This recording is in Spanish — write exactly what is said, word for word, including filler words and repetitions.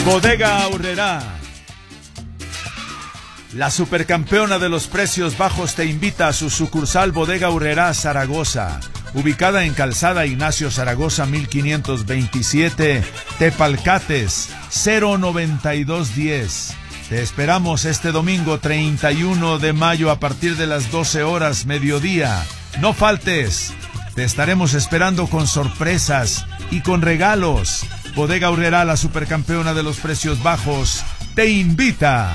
Bodega Aurrerá, la supercampeona de los precios bajos, te invita a su sucursal Bodega Aurrerá Zaragoza, ubicada en Calzada Ignacio Zaragoza mil quinientos veintisiete, Tepalcates, cero noventa y dos diez. Te esperamos este domingo treinta y uno de mayo a partir de las doce horas mediodía. No faltes, te estaremos esperando con sorpresas y con regalos. Bodega Aurrerá, la supercampeona de los precios bajos, te invita.